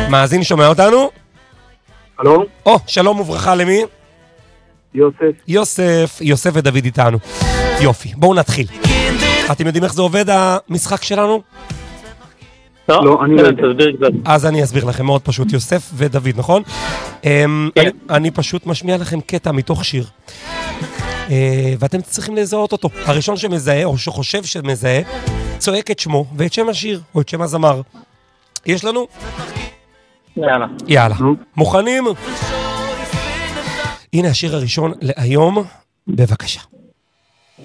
מאזין שומע אותנו? הלו? שלום וברכה, למי? יוסף. יוסף ודוד איתנו. יופי, בואו נתחיל. אתם יודעים איך זה עובד המשחק שלנו? לא, אני לא יודע. אז אני אסביר לכם, מאוד פשוט, יוסף ודוד, נכון? אני פשוט משמיע לכם קטע מתוך שיר. ואתם צריכים לזהות אותו. הראשון שמזהה, או שחושב שמזהה, צועק את שמו ואת שם השיר, או את שם הזמר. יש לנו? יאללה. מוכנים? הנה השיר הראשון להיום, בבקשה.